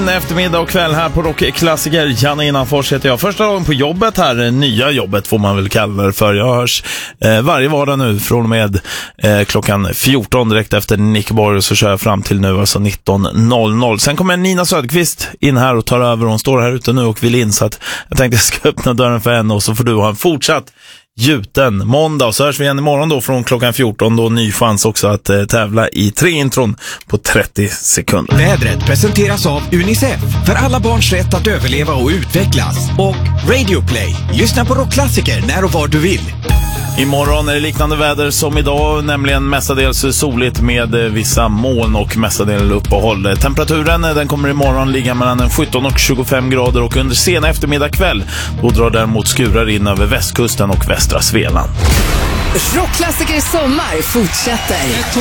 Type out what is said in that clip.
Eftermiddag och kväll här på Rockklassiker. Janne Innanfors heter jag. Första dagen på jobbet här, nya jobbet får man väl kalla det för. Jag hörs varje vardag nu från och med klockan 14 direkt efter Nick Borg, och så kör jag fram till nu, alltså 19.00. Sen kommer Nina Söderqvist in här och tar över. Hon står här ute nu och vill in, så att jag tänkte jag ska öppna dörren för henne, och så får du ha en fortsatt gjuten måndag. Och så hörs vi igen imorgon då från klockan 14, då ny chans också att tävla i 3 intron på 30 sekunder. Vädret presenteras av UNICEF, för alla barns rätt att överleva och utvecklas, och Radio Play. Lyssna på Rockklassiker när och var du vill. Imorgon är det liknande väder som idag, nämligen mestadels soligt med vissa moln och mestadels uppehåll. Temperaturen den kommer imorgon ligga mellan 17 och 25 grader, och under sena eftermiddag kväll då drar däremot skurar in över västkusten och västra Svealand. Rockklassiker i sommar fortsätter.